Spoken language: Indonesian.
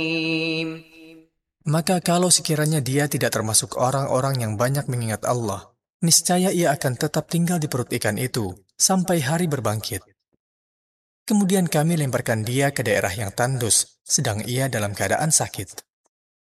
Maka kalau sekiranya dia tidak termasuk orang-orang yang banyak mengingat Allah, niscaya ia akan tetap tinggal di perut ikan itu sampai hari berbangkit. Kemudian kami lemparkan dia ke daerah yang tandus, sedang ia dalam keadaan sakit.